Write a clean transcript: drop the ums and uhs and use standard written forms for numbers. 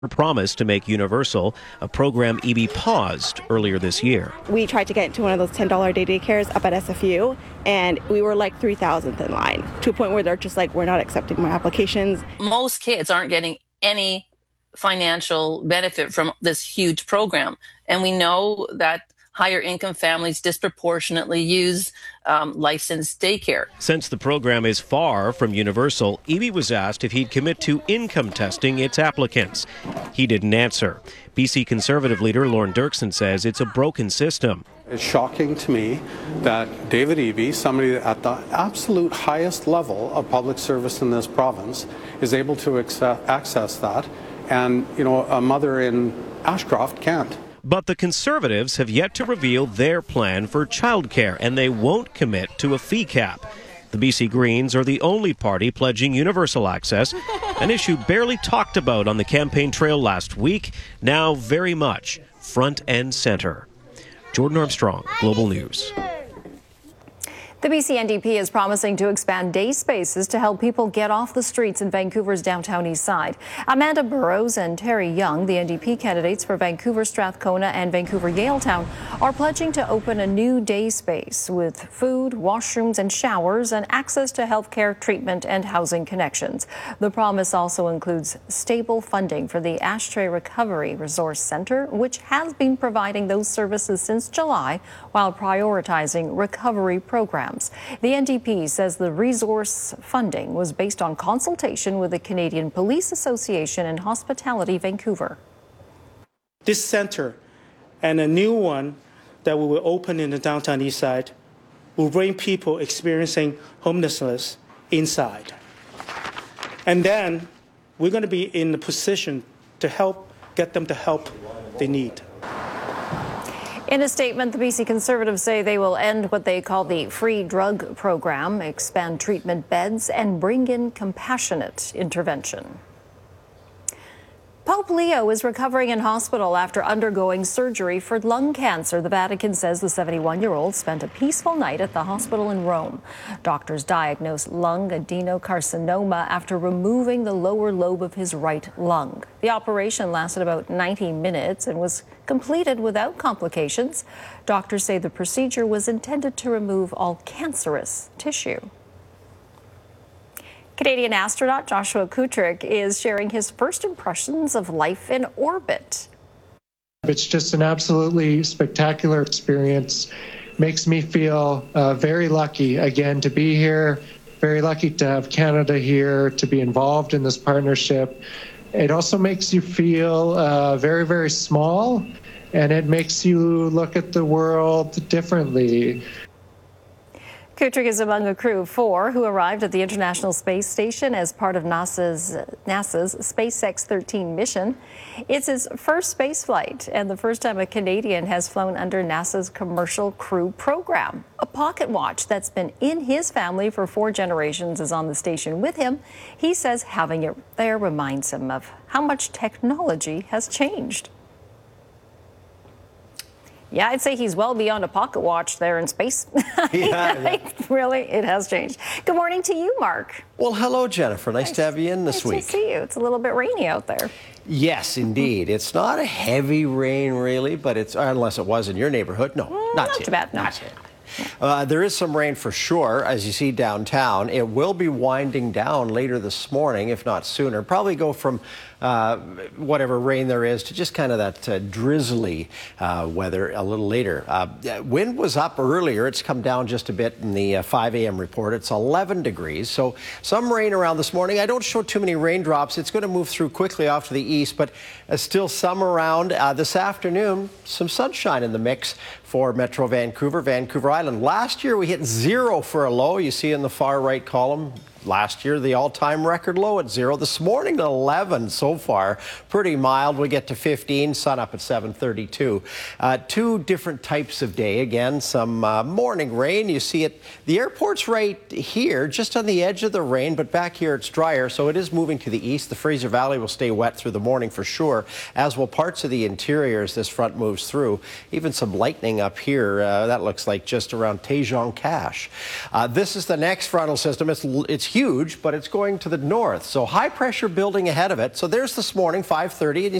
promised to make universal, a program EB paused earlier this year. We tried to get into one of those $10 a day daycares up at SFU, and we were like 3,000th in line, to a point where they're just like, we're not accepting more applications. Most kids aren't getting any financial benefit from this huge program, and we know that higher income families disproportionately use licensed daycare. Since the program is far from universal, Eby was asked if he'd commit to income testing its applicants. He didn't answer. BC Conservative leader Lorne Dirksen says it's a broken system. It's shocking to me that David Eby, somebody at the absolute highest level of public service in this province, is able to access that, and a mother in Ashcroft can't. But the Conservatives have yet to reveal their plan for childcare, and they won't commit to a fee cap. The BC Greens are the only party pledging universal access, an issue barely talked about on the campaign trail last week, now very much front and center. Jordan Armstrong, Global News. The BC NDP is promising to expand day spaces to help people get off the streets in Vancouver's downtown east side. Amanda Burrows and Terry Young, the NDP candidates for Vancouver Strathcona and Vancouver Yaletown, are pledging to open a new day space with food, washrooms and showers and access to healthcare, treatment and housing connections. The promise also includes stable funding for the Ashtray Recovery Resource Centre, which has been providing those services since July while prioritizing recovery programs. The NDP says the resource funding was based on consultation with the Canadian Police Association and Hospitality Vancouver. This centre and a new one that we will open in the downtown east side will bring people experiencing homelessness inside. And then we're going to be in the position to get them the help they need. In a statement, the BC Conservatives say they will end what they call the free drug program, expand treatment beds, and bring in compassionate intervention. Pope Leo is recovering in hospital after undergoing surgery for lung cancer. The Vatican says the 71-year-old spent a peaceful night at the hospital in Rome. Doctors diagnosed lung adenocarcinoma after removing the lower lobe of his right lung. The operation lasted about 90 minutes and was completed without complications. Doctors say the procedure was intended to remove all cancerous tissue. Canadian astronaut Joshua Kutrick is sharing his first impressions of life in orbit. It's just an absolutely spectacular experience. Makes me feel very lucky, again, to be here, very lucky to have Canada here, to be involved in this partnership. It also makes you feel very, very small, and it makes you look at the world differently. Kutrick is among a crew of 4 who arrived at the International Space Station as part of NASA's SpaceX 13 mission. It's his first space flight and the first time a Canadian has flown under NASA's Commercial Crew Program. A pocket watch that's been in his family for 4 generations is on the station with him. He says having it there reminds him of how much technology has changed. Yeah, I'd say he's well beyond a pocket watch there in space. Yeah. Really, it has changed. Good morning to you, Mark. Well, hello, Jennifer. Nice to have you in this week. Nice to see you. It's a little bit rainy out there. Yes, indeed. It's not a heavy rain, really, but it's, unless it was in your neighborhood. No, not too bad. No. Not yet. There is some rain for sure, as you see downtown. It will be winding down later this morning, if not sooner. Probably go from whatever rain there is to just kind of that drizzly weather a little later. Wind was up earlier. It's come down just a bit in the 5 a.m. report. It's 11 degrees. So some rain around this morning. I don't show too many raindrops. It's going to move through quickly off to the east, but still some around. This afternoon, some sunshine in the mix for Metro Vancouver, Vancouver Island. Last year, we hit 0 for a low. You see in the far right column. Last year, the all-time record low at 0. This morning, 11 so far. Pretty mild. We get to 15. Sun up at 7:32. 2 different types of day. Again, some morning rain. You see it. The airport's right here, just on the edge of the rain, but back here it's drier, so it is moving to the east. The Fraser Valley will stay wet through the morning for sure, as will parts of the interior as this front moves through. Even some lightning up here. That looks like just around Tejon Cache. This is the next frontal system. It's huge, but it's going to the north. So high pressure building ahead of it. So there's this morning, 5:30. And